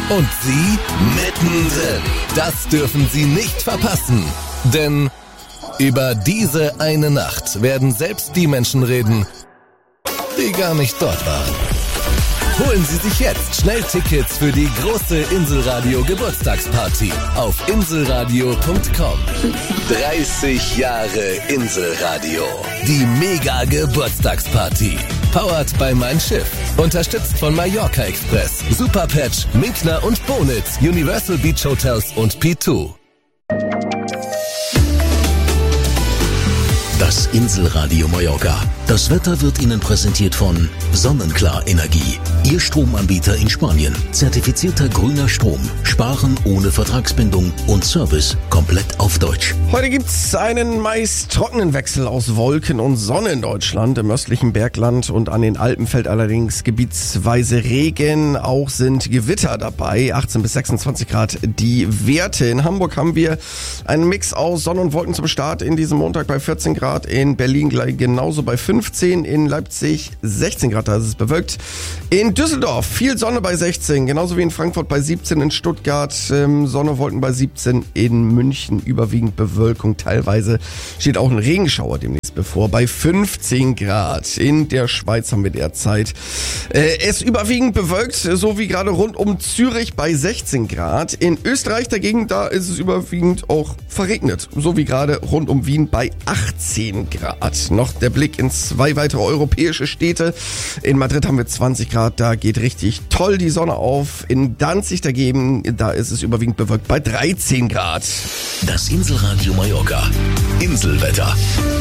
Und Sie mittendrin. Das dürfen Sie nicht verpassen. Denn über diese eine Nacht werden selbst die Menschen reden, die gar nicht dort waren. Holen Sie sich jetzt schnell Tickets für die große Inselradio Geburtstagsparty auf inselradio.com. 30 Jahre Inselradio. Die Mega Geburtstagsparty. Powered by Mein Schiff. Unterstützt von Mallorca Express, Superpatch, Minkner und Bonitz, Universal Beach Hotels und P2. Das Inselradio Mallorca. Das Wetter wird Ihnen präsentiert von Sonnenklar Energie. Ihr Stromanbieter in Spanien. Zertifizierter grüner Strom. Sparen ohne Vertragsbindung und Service komplett auf Deutsch. Heute gibt's einen meist trockenen Wechsel aus Wolken und Sonne in Deutschland. Im östlichen Bergland und an den Alpen fällt allerdings gebietsweise Regen. Auch sind Gewitter dabei. 18 bis 26 Grad die Werte. In Hamburg haben wir einen Mix aus Sonne und Wolken zum Start in diesem Montag bei 14 Grad. In Berlin gleich genauso bei 15, in Leipzig 16 Grad, da ist es bewölkt. In Düsseldorf viel Sonne bei 16, genauso wie in Frankfurt bei 17, in Stuttgart Sonne, Wolken bei 17, in München überwiegend Bewölkung, teilweise steht auch ein Regenschauer demnächst bevor, bei 15 Grad. In der Schweiz haben wir derzeit es überwiegend bewölkt, so wie gerade rund um Zürich bei 16 Grad. In Österreich dagegen, da ist es überwiegend auch verregnet, so wie gerade rund um Wien bei 18 Grad. Noch der Blick in 2 weitere europäische Städte. In Madrid haben wir 20 Grad, da geht richtig toll die Sonne auf. In Danzig dagegen, da ist es überwiegend bewölkt bei 13 Grad. Das Inselradio Mallorca. Inselwetter.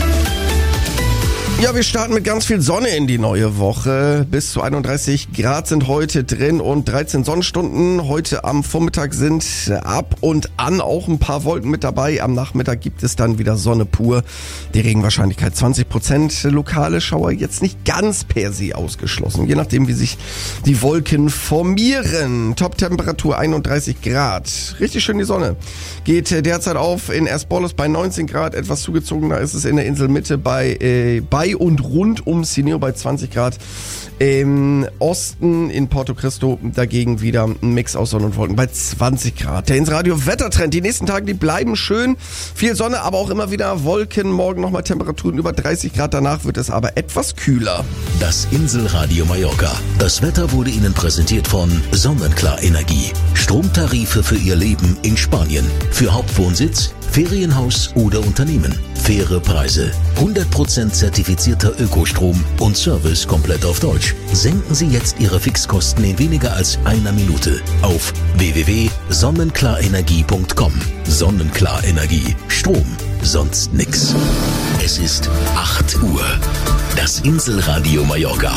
Ja, wir starten mit ganz viel Sonne in die neue Woche. Bis zu 31 Grad sind heute drin und 13 Sonnenstunden. Heute am Vormittag sind ab und an auch ein paar Wolken mit dabei. Am Nachmittag gibt es dann wieder Sonne pur. Die Regenwahrscheinlichkeit 20%. Lokale Schauer jetzt nicht ganz per se ausgeschlossen. Je nachdem, wie sich die Wolken formieren. Top-Temperatur 31 Grad. Richtig schön die Sonne. Geht derzeit auf in Ersporlos bei 19 Grad. Etwas zugezogener ist es in der Inselmitte bei und rund um Sineo bei 20 Grad. Im Osten in Porto Cristo dagegen wieder ein Mix aus Sonne und Wolken bei 20 Grad. Der Inselradio Wettertrend. Die nächsten Tage, die bleiben schön. Viel Sonne, aber auch immer wieder Wolken. Morgen nochmal Temperaturen über 30 Grad. Danach wird es aber etwas kühler. Das Inselradio Mallorca. Das Wetter wurde Ihnen präsentiert von Sonnenklar Energie. Stromtarife für Ihr Leben in Spanien. Für Hauptwohnsitz, Ferienhaus oder Unternehmen. Faire Preise. 100% zertifizierter Ökostrom und Service komplett auf Deutsch. Senken Sie jetzt Ihre Fixkosten in weniger als einer Minute auf www.sonnenklarenergie.com. Sonnenklar Energie. Strom. Sonst nix. Es ist 8 Uhr. Das Inselradio Mallorca.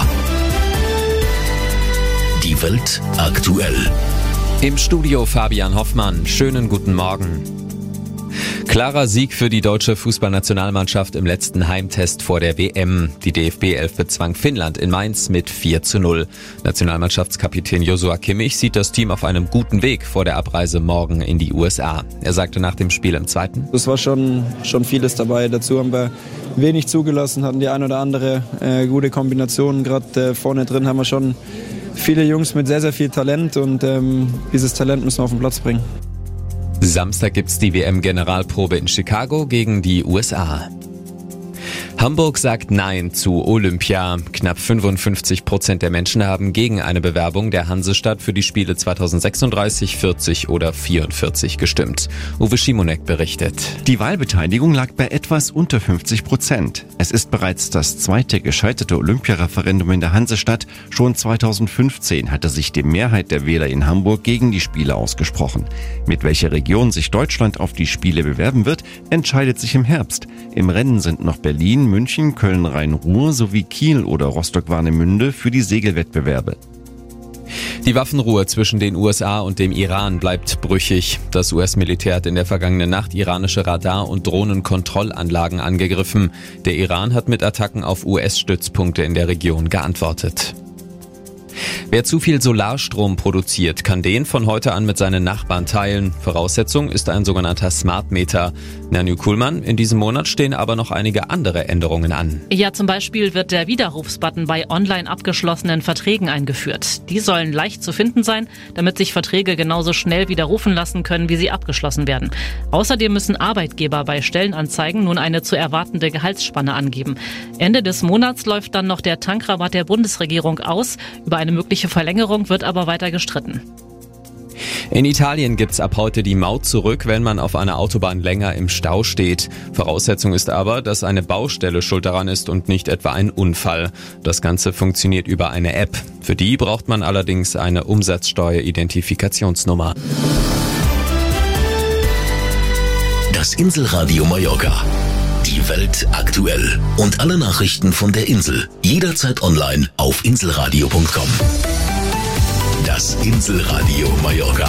Die Welt aktuell. Im Studio Fabian Hoffmann. Schönen guten Morgen. Klarer Sieg für die deutsche Fußballnationalmannschaft im letzten Heimtest vor der WM. Die DFB-11 bezwang Finnland in Mainz mit 4:0. Nationalmannschaftskapitän Joshua Kimmich sieht das Team auf einem guten Weg vor der Abreise morgen in die USA. Er sagte nach dem Spiel im zweiten: Es war schon vieles dabei. Dazu haben wir wenig zugelassen, hatten die ein oder andere gute Kombinationen. Gerade vorne drin haben wir schon viele Jungs mit sehr, sehr viel Talent und dieses Talent müssen wir auf den Platz bringen. Samstag gibt's die WM-Generalprobe in Chicago gegen die USA. Hamburg sagt Nein zu Olympia. Knapp 55% der Menschen haben gegen eine Bewerbung der Hansestadt für die Spiele 2036, 40 oder 44 gestimmt. Uwe Schimonek berichtet. Die Wahlbeteiligung lag bei etwas unter 50%. Es ist bereits das zweite gescheiterte Olympiareferendum in der Hansestadt. Schon 2015 hatte sich die Mehrheit der Wähler in Hamburg gegen die Spiele ausgesprochen. Mit welcher Region sich Deutschland auf die Spiele bewerben wird, entscheidet sich im Herbst. Im Rennen sind noch Berlin, München, Köln, Rhein-Ruhr sowie Kiel oder Rostock-Warnemünde für die Segelwettbewerbe. Die Waffenruhe zwischen den USA und dem Iran bleibt brüchig. Das US-Militär hat in der vergangenen Nacht iranische Radar- und Drohnenkontrollanlagen angegriffen. Der Iran hat mit Attacken auf US-Stützpunkte in der Region geantwortet. Wer zu viel Solarstrom produziert, kann den von heute an mit seinen Nachbarn teilen. Voraussetzung ist ein sogenannter Smart Meter. Nanju Kuhlmann, in diesem Monat stehen aber noch einige andere Änderungen an. Ja, zum Beispiel wird der Widerrufsbutton bei online abgeschlossenen Verträgen eingeführt. Die sollen leicht zu finden sein, damit sich Verträge genauso schnell widerrufen lassen können, wie sie abgeschlossen werden. Außerdem müssen Arbeitgeber bei Stellenanzeigen nun eine zu erwartende Gehaltsspanne angeben. Ende des Monats läuft dann noch der Tankrabatt der Bundesregierung aus. Über eine mögliche Verlängerung wird aber weiter gestritten. In Italien gibt's ab heute die Maut zurück, wenn man auf einer Autobahn länger im Stau steht. Voraussetzung ist aber, dass eine Baustelle schuld daran ist und nicht etwa ein Unfall. Das Ganze funktioniert über eine App. Für die braucht man allerdings eine Umsatzsteueridentifikationsnummer. Das Inselradio Mallorca. Die Welt aktuell. Und alle Nachrichten von der Insel. Jederzeit online auf inselradio.com. Das Inselradio Mallorca.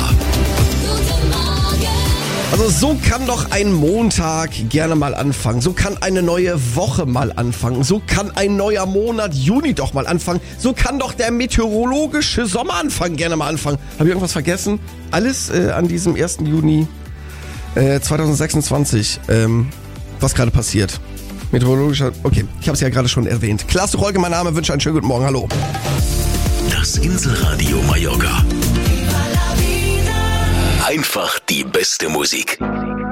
Also so kann doch ein Montag gerne mal anfangen. So kann eine neue Woche mal anfangen. So kann ein neuer Monat Juni doch mal anfangen. So kann doch der meteorologische Sommeranfang gerne mal anfangen. Habe ich irgendwas vergessen? Alles an diesem 1. Juni 2026. Was gerade passiert. Meteorologischer... Okay, ich habe es ja gerade schon erwähnt. Klaas Rolke, mein Name, wünsche einen schönen guten Morgen. Hallo. Das Inselradio Mallorca. Einfach die beste Musik.